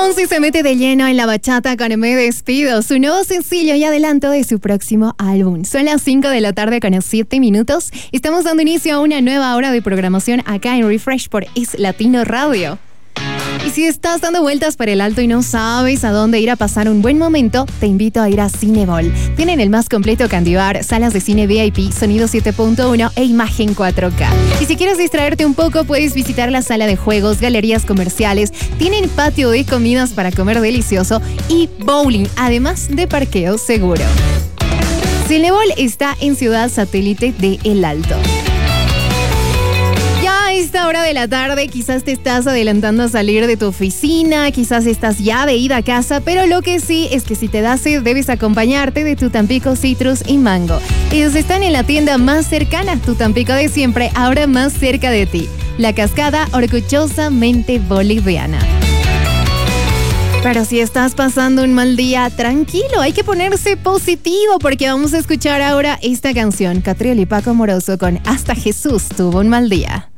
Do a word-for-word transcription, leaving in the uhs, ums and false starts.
Fonsi se mete de lleno en la bachata con Me Despido, su nuevo sencillo y adelanto de su próximo álbum. Son las cinco de la tarde con siete minutos. Estamos dando inicio a una nueva hora de programación acá en Refresh por Es Latino Radio. Y si estás dando vueltas por el Alto y no sabes a dónde ir a pasar un buen momento, te invito a ir a Cinebol. Tienen el más completo candibar, salas de cine V I P, sonido siete punto uno e imagen cuatro K. Y si quieres distraerte un poco, puedes visitar la sala de juegos, galerías comerciales, tienen patio de comidas para comer delicioso y bowling, además de parqueo seguro. Cinebol está en Ciudad Satélite de El Alto. A esta hora de la tarde quizás te estás adelantando a salir de tu oficina, quizás estás ya de ida a casa, pero lo que sí es que si te da sed debes acompañarte de tu Tampico Citrus y Mango. Ellos están en la tienda más cercana, tu Tampico de siempre, ahora más cerca de ti. La Cascada, orgullosamente boliviana. Pero si estás pasando un mal día, tranquilo, hay que ponerse positivo porque vamos a escuchar ahora esta canción, Catriel y Paco Moroso con Hasta Jesús tuvo un mal día.